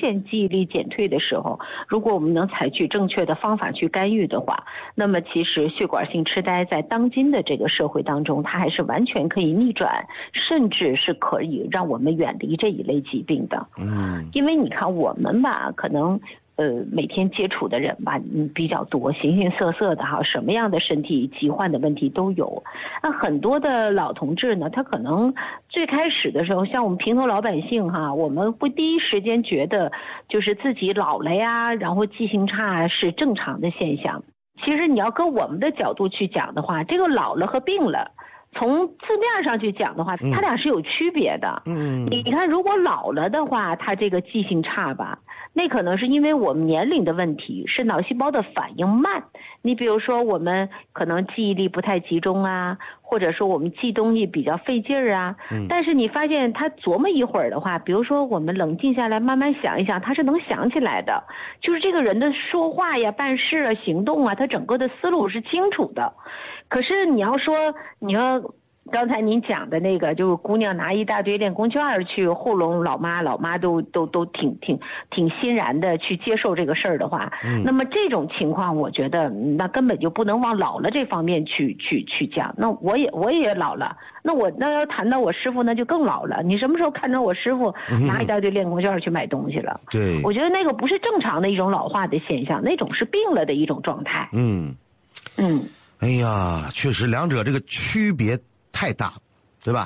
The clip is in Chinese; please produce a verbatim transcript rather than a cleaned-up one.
现记忆力减退的时候，如果我们能采取正确的方法去干预的话，那么其实血管性痴呆在当今的这个社会当中，它还是完全可以逆转，甚至是可以让我们远离这一类疾病的。嗯，因为你看我们吧，可能呃，每天接触的人吧，嗯，比较多，形形色色的哈，什么样的身体疾患的问题都有。那很多的老同志呢，他可能最开始的时候，像我们平头老百姓哈，我们会第一时间觉得就是自己老了呀，然后记性差是正常的现象。其实你要跟我们的角度去讲的话，这个老了和病了，从字面上去讲的话，它俩是有区别的。嗯，你看，如果老了的话，他这个记性差吧，那可能是因为我们年龄的问题，是脑细胞的反应慢。你比如说，我们可能记忆力不太集中啊，或者说我们记东西比较费劲儿啊。嗯。但是你发现他琢磨一会儿的话，比如说我们冷静下来慢慢想一想，他是能想起来的。就是这个人的说话呀、办事啊、行动啊，他整个的思路是清楚的。可是你要说，你要。刚才您讲的那个，就是姑娘拿一大堆练功券去糊弄老妈，老妈都都都挺挺挺欣然的去接受这个事儿的话，嗯，那么这种情况，我觉得那根本就不能往老了这方面去去去讲。那我也我也老了，那我那要谈到我师傅，那就更老了。你什么时候看着我师傅拿一大堆练功券去买东西了？对，我觉得那个不是正常的一种老化的现象，那种是病了的一种状态。嗯嗯， 哎呀，确实两者这个区别太大，